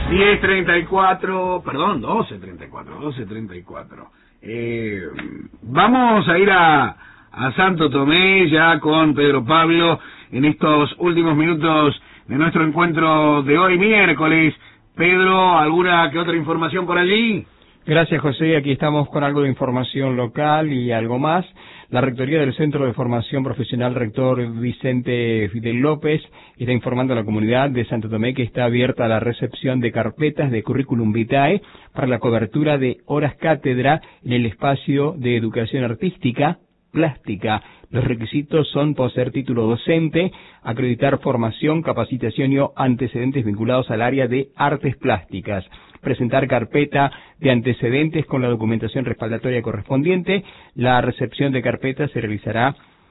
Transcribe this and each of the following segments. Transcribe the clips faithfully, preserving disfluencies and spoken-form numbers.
diez treinta y cuatro, perdón, doce treinta y cuatro, doce treinta y cuatro. Eh, vamos a ir a, a Santo Tomé ya con Pedro Pablo en estos últimos minutos de nuestro encuentro de hoy miércoles. Pedro, ¿alguna que otra información por allí? Gracias, José. Aquí estamos con algo de información local y algo más. La Rectoría del Centro de Formación Profesional Rector Vicente Fidel López está informando a la comunidad de Santo Tomé que está abierta la recepción de carpetas de Curriculum Vitae para la cobertura de horas cátedra en el espacio de educación artística plástica. Los requisitos son poseer título docente, acreditar formación, capacitación y o antecedentes vinculados al área de artes plásticas, presentar carpeta de antecedentes con la documentación respaldatoria correspondiente. La recepción de carpetas se realizará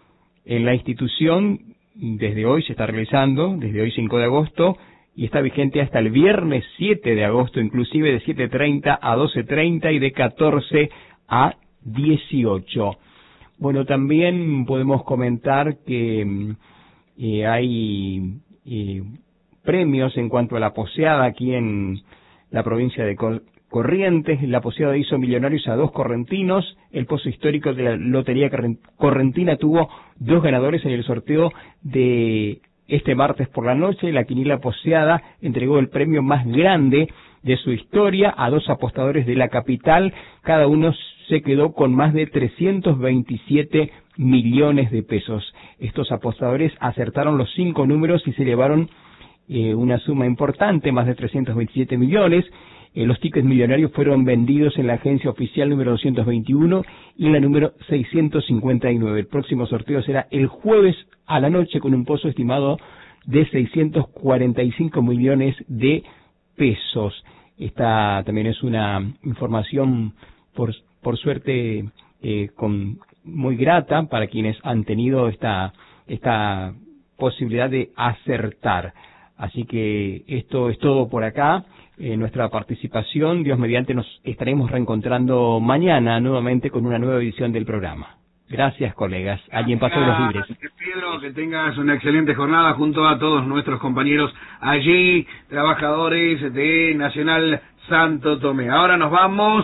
en la institución, desde hoy se está realizando, desde hoy cinco de agosto, y está vigente hasta el viernes siete de agosto, inclusive de siete treinta a doce treinta y de catorce a dieciocho. Bueno, también podemos comentar que eh, hay eh, premios en cuanto a la poseada aquí en la provincia de Corrientes. La poseada hizo millonarios a dos correntinos. El pozo histórico de la Lotería Correntina tuvo dos ganadores en el sorteo de este martes por la noche. La quiniela poseada entregó el premio más grande de su historia a dos apostadores de la capital. Cada uno se quedó con más de trescientos veintisiete millones de pesos. Estos apostadores acertaron los cinco números y se llevaron eh, una suma importante, más de trescientos veintisiete millones. Eh, los tickets millonarios fueron vendidos en la agencia oficial número doscientos veintiuno y en la número seiscientos cincuenta y nueve. El próximo sorteo será el jueves a la noche con un pozo estimado de seiscientos cuarenta y cinco millones de pesos. Esta también es una información por por suerte eh, con, muy grata para quienes han tenido esta, esta posibilidad de acertar. Así que esto es todo por acá, eh, nuestra participación. Dios mediante nos estaremos reencontrando mañana nuevamente con una nueva edición del programa. Gracias, colegas. Allí en Paso de los Libres. Pedro, que tengas una excelente jornada junto a todos nuestros compañeros allí, trabajadores de Nacional Santo Tomé. Ahora nos vamos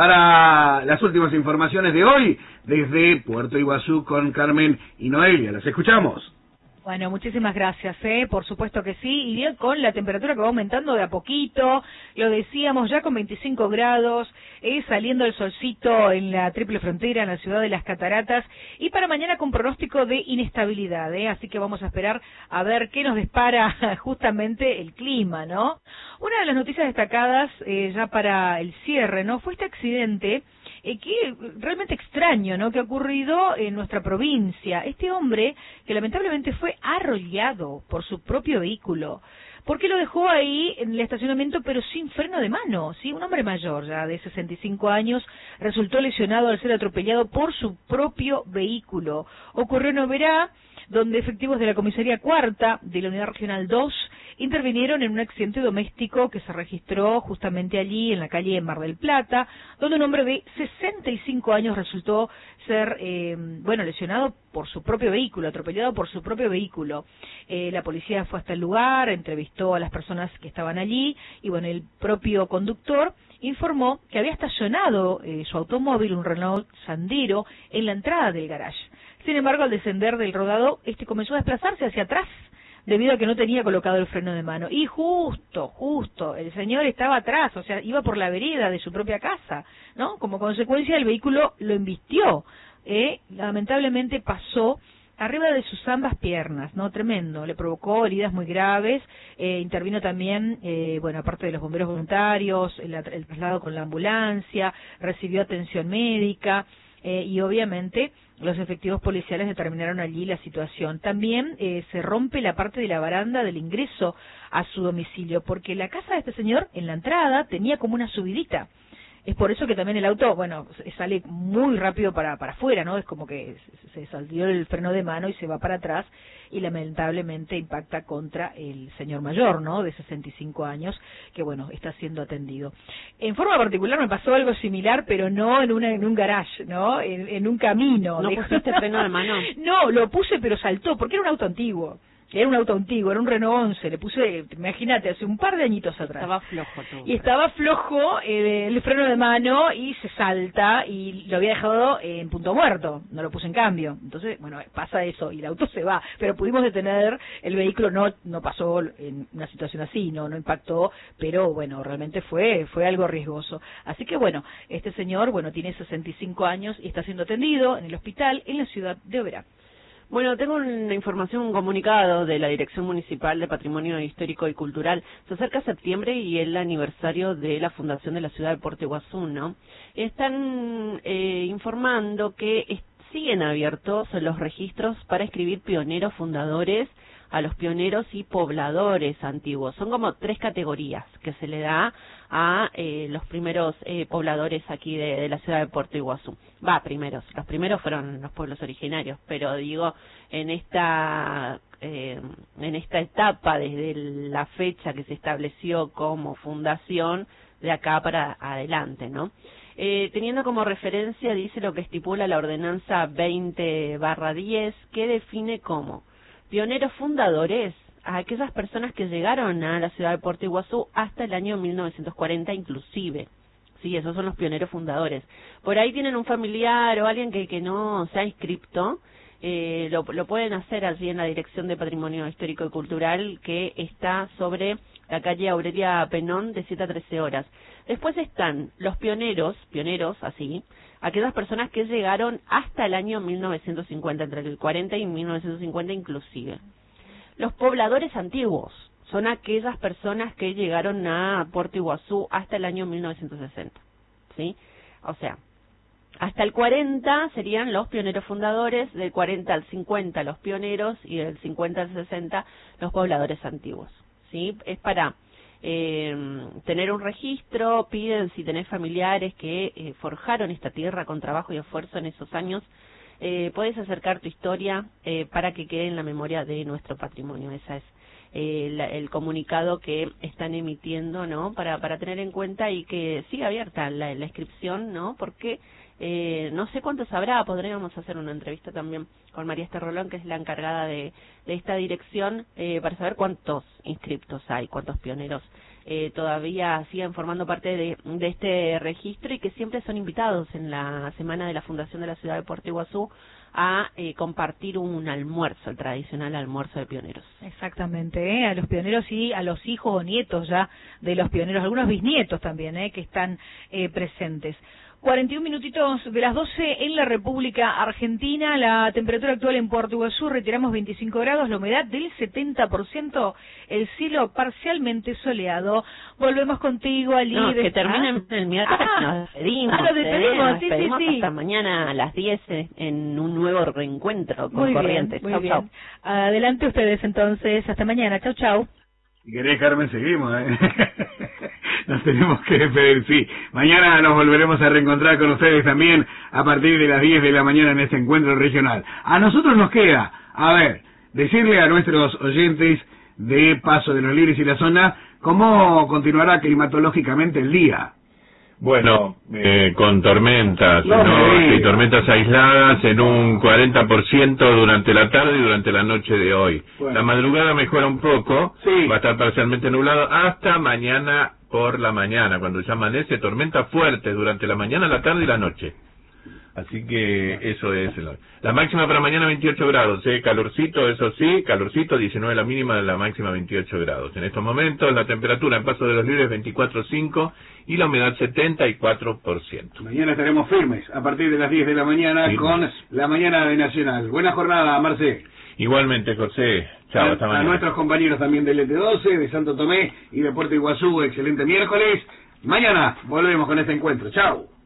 para las últimas informaciones de hoy desde Puerto Iguazú con Carmen y Noelia. Las escuchamos. Bueno, muchísimas gracias, ¿eh? Por supuesto que sí, y bien con la temperatura que va aumentando de a poquito, lo decíamos ya con veinticinco grados, eh, saliendo el solcito en la triple frontera, en la ciudad de las Cataratas, y para mañana con pronóstico de inestabilidad, ¿eh? Así que vamos a esperar a ver qué nos depara justamente el clima, ¿no? Una de las noticias destacadas eh, ya para el cierre, ¿no? Fue este accidente Eh, que realmente extraño, ¿no?, que ha ocurrido en nuestra provincia. Este hombre que lamentablemente fue arrollado por su propio vehículo. ¿Por qué lo dejó ahí en el estacionamiento pero sin freno de mano? Sí, un hombre mayor ya de sesenta y cinco años resultó lesionado al ser atropellado por su propio vehículo. Ocurrió en Oberá, donde efectivos de la Comisaría Cuarta de la Unidad Regional dos intervinieron en un accidente doméstico que se registró justamente allí en la calle Mar del Plata, donde un hombre de sesenta y cinco años resultó ser, eh, bueno, lesionado por su propio vehículo, atropellado por su propio vehículo. Eh, la policía fue hasta el lugar, entrevistó a las personas que estaban allí y, bueno, el propio conductor informó que había estacionado eh, su automóvil, un Renault Sandero, en la entrada del garage. Sin embargo, al descender del rodado, este comenzó a desplazarse hacia atrás, debido a que no tenía colocado el freno de mano. Y justo, justo, el señor estaba atrás, o sea, iba por la vereda de su propia casa, ¿no? Como consecuencia, el vehículo lo embistió, ¿eh? Lamentablemente pasó arriba de sus ambas piernas, ¿no? Tremendo, le provocó heridas muy graves, eh, intervino también, eh, bueno, aparte de los bomberos voluntarios, el, el traslado con la ambulancia, recibió atención médica, eh, y obviamente los efectivos policiales determinaron allí la situación. También eh, se rompe la parte de la baranda del ingreso a su domicilio, porque la casa de este señor, en la entrada, tenía como una subidita. Es por eso que también el auto, bueno, sale muy rápido para para afuera, ¿no? Es como que se salió el freno de mano y se va para atrás y lamentablemente impacta contra el señor mayor, ¿no? De sesenta y cinco años, que bueno, está siendo atendido. En forma particular me pasó algo similar, pero no en una en un garage, ¿no? En, en un camino. ¿No pusiste freno de mano? No, lo puse pero saltó, porque era un auto antiguo. Era un auto antiguo, era un Renault once, le puse, imagínate, hace un par de añitos atrás. Estaba flojo todo. Y estaba flojo eh, el freno de mano y se salta y lo había dejado en punto muerto, no lo puse en cambio. Entonces, bueno, pasa eso y el auto se va, pero pudimos detener, el vehículo no no pasó en una situación así, no no impactó, pero bueno, realmente fue fue algo riesgoso. Así que bueno, este señor, bueno, tiene sesenta y cinco años y está siendo atendido en el hospital en la ciudad de Oberá. Bueno, tengo una información, un comunicado de la Dirección Municipal de Patrimonio Histórico y Cultural. Se acerca septiembre y el aniversario de la fundación de la ciudad de Puerto Iguazú, ¿no? Están eh, informando que es, siguen abiertos los registros para escribir pioneros fundadores a los pioneros y pobladores antiguos. Son como tres categorías que se le da a eh, los primeros eh, pobladores aquí de, de la ciudad de Puerto Iguazú. Va, primeros. Los primeros fueron los pueblos originarios, pero digo, en esta eh, en esta etapa, desde la fecha que se estableció como fundación, de acá para adelante, ¿no? Eh, teniendo como referencia, dice lo que estipula la ordenanza veinte barra diez, que define como pioneros fundadores a aquellas personas que llegaron a la ciudad de Puerto Iguazú hasta el año mil novecientos cuarenta inclusive. Sí, esos son los pioneros fundadores. Por ahí tienen un familiar o alguien que, que no se ha inscripto, eh, lo, lo pueden hacer allí en la Dirección de Patrimonio Histórico y Cultural, que está sobre la calle Aurelia Penón de siete a trece horas. Después están los pioneros, pioneros así, aquellas personas que llegaron hasta el año mil novecientos cincuenta, entre el cuarenta y mil novecientos cincuenta inclusive. Los pobladores antiguos son aquellas personas que llegaron a Puerto Iguazú hasta el año mil novecientos sesenta, ¿sí? O sea, hasta el cuarenta serían los pioneros fundadores, del cuarenta al cincuenta los pioneros y del cincuenta al sesenta los pobladores antiguos, ¿sí? Es para eh, tener un registro, piden si tenés familiares que eh, forjaron esta tierra con trabajo y esfuerzo en esos años, eh, puedes acercar tu historia eh, para que quede en la memoria de nuestro patrimonio. Esa es eh, la, el comunicado que están emitiendo, ¿no? Para para tener en cuenta y que siga abierta la, la inscripción, ¿no? Porque eh, no sé cuántos habrá, podríamos hacer una entrevista también con María Esther Rolón, que es la encargada de, de esta dirección, eh, para saber cuántos inscriptos hay, cuántos pioneros eh, todavía siguen formando parte de, de este registro y que siempre son invitados en la semana de la Fundación de la Ciudad de Puerto Iguazú a eh, compartir un almuerzo, el tradicional almuerzo de pioneros. Exactamente, ¿eh? A los pioneros y a los hijos o nietos ya de los pioneros, algunos bisnietos también, ¿eh? Que están eh, presentes. cuarenta y un minutitos de las doce en la República Argentina, la temperatura actual en Puerto Iguazú, retiramos veinticinco grados, la humedad del setenta por ciento, el cielo parcialmente soleado. Volvemos contigo, Ali. No, de... que terminen ¿Ah? el miércoles, Ah, nos despedimos. ah, nos despedimos, eh, sí, nos despedimos sí, sí. hasta mañana a las diez en un nuevo reencuentro con Muy Corrientes. bien, muy Chau, bien. chau. Adelante ustedes entonces, hasta mañana, chau, chau. Si querés, Carmen, seguimos, ¿eh? Nos tenemos que despedir, sí. Mañana nos volveremos a reencontrar con ustedes también a partir de las diez de la mañana en este encuentro regional. A nosotros nos queda, a ver, decirle a nuestros oyentes de Paso de los Libres y la zona cómo continuará climatológicamente el día. Bueno, eh, con tormentas, No, ¿no? sí. Sí, tormentas aisladas en un cuarenta por ciento durante la tarde y durante la noche de hoy. Bueno. La madrugada mejora un poco, Sí. va a estar parcialmente nublado hasta mañana por la mañana, cuando ya amanece, tormenta fuerte durante la mañana, la tarde y la noche. Así que eso es. el- La máxima para mañana veintiocho grados, ¿eh? Calorcito, eso sí, calorcito, diecinueve la mínima, la máxima veintiocho grados. En estos momentos la temperatura en Paso de los Libres veinticuatro punto cinco y la humedad setenta y cuatro por ciento. Mañana estaremos firmes a partir de las diez de la mañana Sí. con la mañana de Nacional. Buena jornada, Marce. Igualmente, José. Chao, hasta a, a mañana. nuestros compañeros también del E T doce, de Santo Tomé y de Puerto Iguazú, excelente miércoles. Mañana volvemos con este encuentro. Chao.